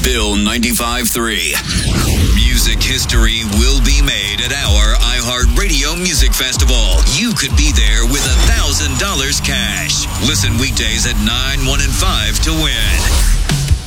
Bill 95.3. Music history will be made at our iHeartRadio Music Festival. You could be there with $1,000 cash. Listen weekdays at 9, 1, and 5 to win.